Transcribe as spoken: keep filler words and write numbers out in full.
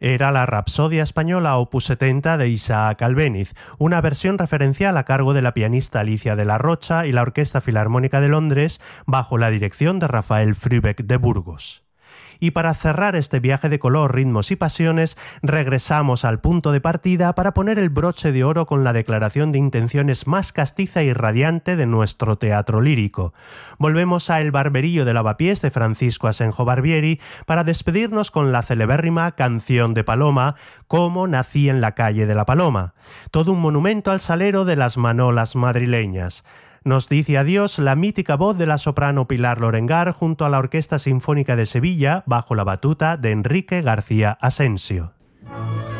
Era la Rapsodia Española opus setenta de Isaac Albéniz, una versión referencial a cargo de la pianista Alicia de la Rocha y la Orquesta Filarmónica de Londres bajo la dirección de Rafael Frübeck de Burgos. Y para cerrar este viaje de color, ritmos y pasiones, regresamos al punto de partida para poner el broche de oro con la declaración de intenciones más castiza y radiante de nuestro teatro lírico. Volvemos a El barberillo de Lavapiés de Francisco Asenjo Barbieri para despedirnos con la celebérrima Canción de Paloma, Cómo nací en la calle de la Paloma. Todo un monumento al salero de las manolas madrileñas. Nos dice adiós la mítica voz de la soprano Pilar Lorengar junto a la Orquesta Sinfónica de Sevilla bajo la batuta de Enrique García Asensio.